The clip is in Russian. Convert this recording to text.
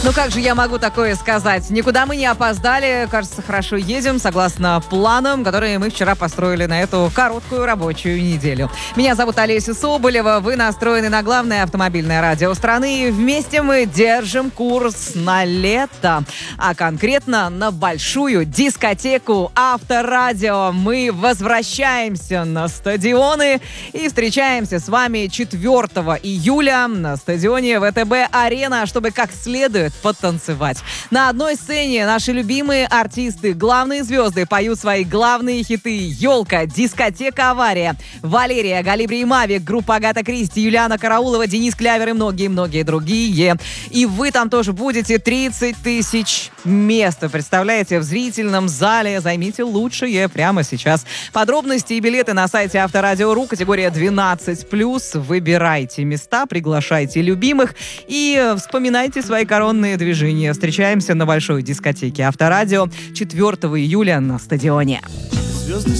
Ну как же я могу такое сказать? Никуда мы не опоздали, кажется, хорошо едем, согласно планам, которые мы вчера построили на эту короткую рабочую неделю. Меня зовут Олеся Соболева, вы настроены на главное автомобильное радио страны, и вместе мы держим курс на лето, а конкретно на большую дискотеку Авторадио. Мы возвращаемся на стадионы и встречаемся с вами 4 июля на стадионе ВТБ-Арена, чтобы как следует потанцевать. На одной сцене наши любимые артисты, главные звезды поют свои главные хиты: «Елка», «Дискотека Авария», «Валерия», «Галибри и Мавик», группа Агата Кристи, Юлиана Караулова, Денис Клявер и многие-многие другие. И вы там тоже будете. 30 тысяч мест. Представляете, в зрительном зале. Займите лучшее прямо сейчас. Подробности и билеты на сайте Авторадио.ру, категория 12+. Выбирайте места, приглашайте любимых и вспоминайте свои коронные движения. Встречаемся на большой дискотеке Авторадио 4 июля на стадионе. Звезды